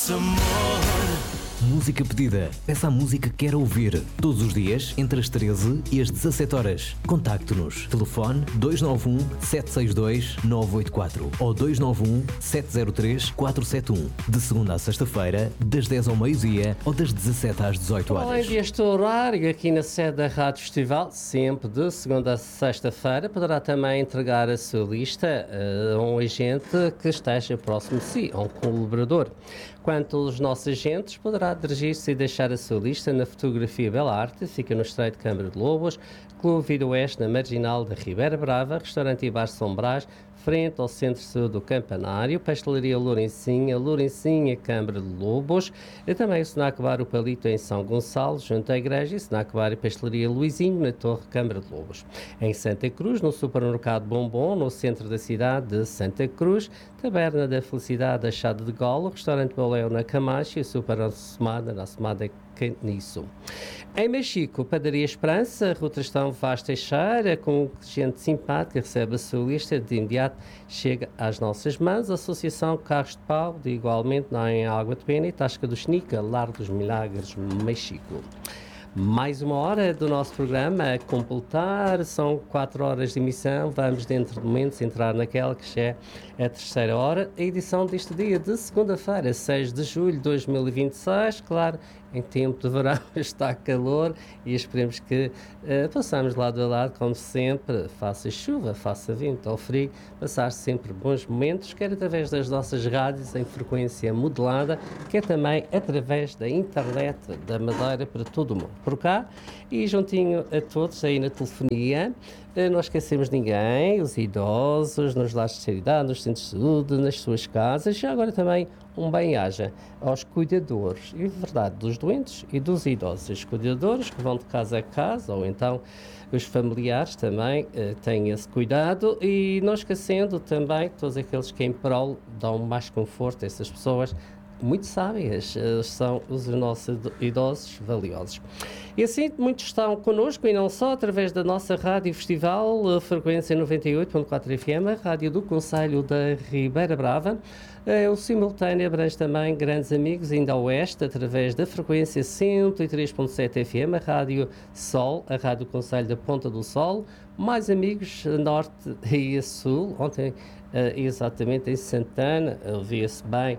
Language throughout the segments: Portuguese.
nosso amor. Música pedida. Peça a música que quer ouvir. Todos os dias, entre as 13 e as 17 horas. Contacte-nos. Telefone 291-762-984 ou 291-703-471. De segunda à sexta-feira, das 10 ao meio-dia ou das 17 às 18 horas. Além deste horário, aqui na sede da Rádio Festival, sempre de segunda a sexta-feira, poderá também entregar a sua lista a um agente que esteja próximo de si, a um colaborador. Quanto aos nossos agentes, poderá dirigir-se e deixar a sua lista na Fotografia Bela Arte, fica no Estreito de Câmara de Lobos, Clube Vida Oeste, na Marginal da Ribeira Brava, Restaurante e Bar São Brás, frente ao Centro de Saúde do Campanário, Pastelaria Lourencinha, Câmara de Lobos, e também o Snack Bar O Palito em São Gonçalo, junto à Igreja, e Snack Bar e Pastelaria Luizinho, na Torre Câmara de Lobos. Em Santa Cruz, no Supermercado Bombom, no centro da cidade de Santa Cruz, Taberna da Felicidade, Achado de Golo, Restaurante Baléu na Camacha e Super Assomada, na Assomada Caniço. Em Mexico, Padaria Esperança, Rua Tristão Vaz Teixeira, com gente simpática, recebe a sua lista, de imediato chega às nossas mãos. Associação Carros de Pau, de igualmente na em Água de Pena e Tasca do Xnica, Lar dos Milagres, México. Mais uma hora do nosso programa a completar, são 4 horas de emissão, vamos dentro de momentos entrar naquela que já é a terceira hora, a edição deste dia de segunda-feira, 6 de julho de 2026, claro, em tempo de verão está calor e esperemos que possamos lado a lado, como sempre, faça chuva, faça vento ou frio, passar sempre bons momentos, quer através das nossas rádios em frequência modulada, quer também através da internet da Madeira para todo o mundo. Por cá e juntinho a todos aí na telefonia, não esquecemos ninguém, os idosos, nos lares de seriedade, nos centros de saúde, nas suas casas, e agora também um bem-aja aos cuidadores, e verdade, dos doentes e dos idosos. Os cuidadores que vão de casa a casa, ou então os familiares também têm esse cuidado, e não esquecendo também todos aqueles que em prol dão mais conforto a essas pessoas muito sábias, são os nossos idosos valiosos. E assim, muitos estão connosco, e não só, através da nossa Rádio Festival, frequência 98.4 FM, a Rádio do Concelho da Ribeira Brava. O simultâneo abrange também grandes amigos ainda ao oeste, através da frequência 103.7 FM, a Rádio Sol, a Rádio do Concelho da Ponta do Sol, mais amigos a norte e a sul. Ontem, exatamente em Santana, ouvia-se bem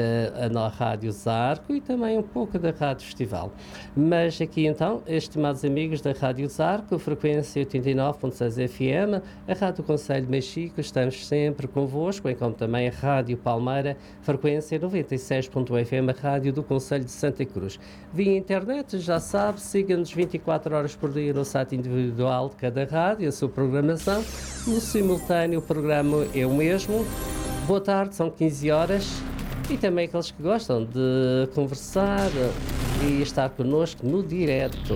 na Rádio Zarco e também um pouco da Rádio Festival. Mas aqui então, estimados amigos da Rádio Zarco, frequência 89.6 FM, a Rádio Concelho de Mexico, estamos sempre convosco, bem como também a Rádio Palmeira, frequência 96.1 FM, a Rádio do Concelho de Santa Cruz. Via internet, já sabe, siga-nos 24 horas por dia no site individual de cada rádio, a sua programação. No simultâneo, o programa é o mesmo. Boa tarde, são 15 horas. E também aqueles que gostam de conversar e estar connosco no direto.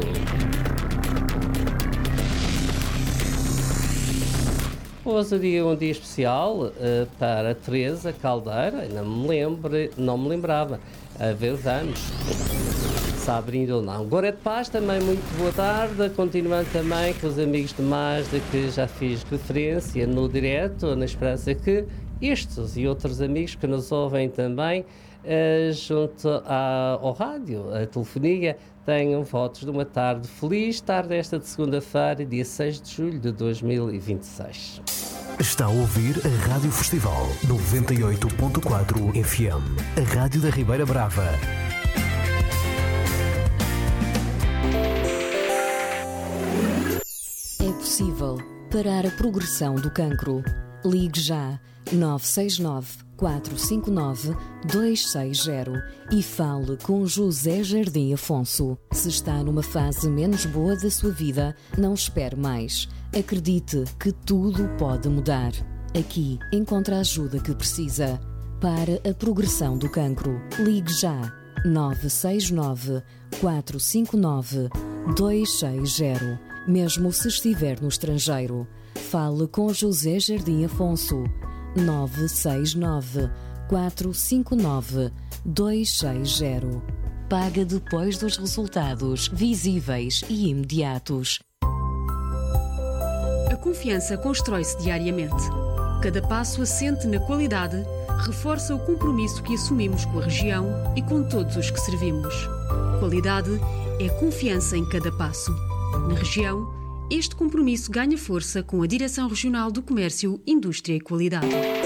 Hoje é um dia especial para a Teresa Caldeira, não me lembrava, a ver os anos, se abrindo ou não. Gorete Paz, também muito boa tarde, continuando também com os amigos de Mazda que já fiz referência no direto, na esperança que estes e outros amigos que nos ouvem também junto ao rádio, a telefonia, tenham votos de uma tarde feliz, tarde esta de segunda-feira, dia 6 de julho de 2026. Está a ouvir a Rádio Festival 98.4 FM, a Rádio da Ribeira Brava. É possível parar a progressão do cancro. Ligue já 969 459 260 e fale com José Jardim Afonso. Se está numa fase menos boa da sua vida, não espere mais. Acredite que tudo pode mudar. Aqui encontra a ajuda que precisa. Para a progressão do cancro, ligue já 969 459 260. Mesmo se estiver no estrangeiro, fale com José Jardim Afonso. 969 459 260. Paga depois dos resultados visíveis e imediatos. A confiança constrói-se diariamente. Cada passo assente na qualidade, reforça o compromisso que assumimos com a região e com todos os que servimos. Qualidade é confiança em cada passo. Na região, este compromisso ganha força com a Direção Regional do Comércio, Indústria e Qualidade.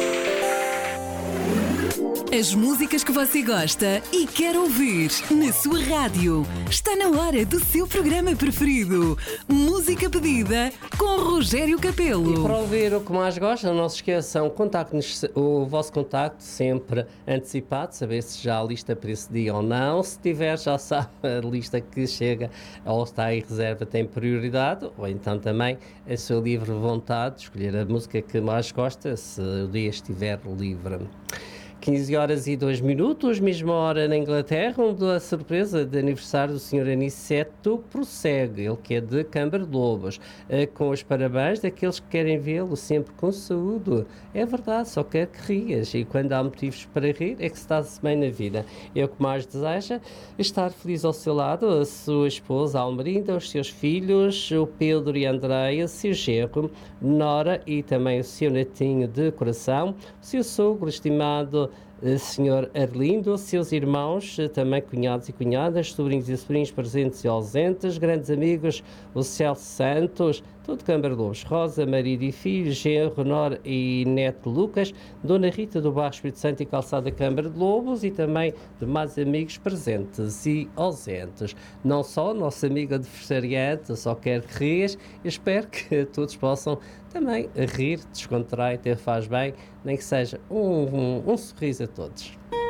As músicas que você gosta e quer ouvir na sua rádio. Está na hora do seu programa preferido. Música pedida com Rogério Capelo. E para ouvir o que mais gosta, não se esqueçam, contacte-nos o vosso contacto sempre antecipado, saber se já há lista para esse dia ou não. Se tiver, já sabe, a lista que chega ou está em reserva tem prioridade, ou então também a sua livre vontade de escolher a música que mais gosta, se o dia estiver livre. 15 horas e 2 minutos, mesma hora na Inglaterra, onde a surpresa de aniversário do Sr. Aniceto prossegue, ele que é de Câmara de Lobos, com os parabéns daqueles que querem vê-lo sempre com saúde. É verdade, só quer que rias, e quando há motivos para rir é que se está-se bem na vida. É o que mais deseja, estar feliz ao seu lado, a sua esposa Almerinda, os seus filhos, o Pedro e a Andreia, o seu genro, Nora e também o seu netinho de coração, o seu sogro estimado Sr. Arlindo, seus irmãos, também cunhados e cunhadas, sobrinhos e sobrinhos presentes e ausentes, grandes amigos, o Celso Santos, todo Câmara de Lobos, Rosa, marido e filho, genro, Nora e neto Lucas, Dona Rita do Bairro Espírito Santo e Calçada Câmara de Lobos e também demais amigos presentes e ausentes. Não só nossa amiga adversariante, só quer que rias, espero que todos possam também rir, descontrair, até faz bem, nem que seja um sorriso a todos.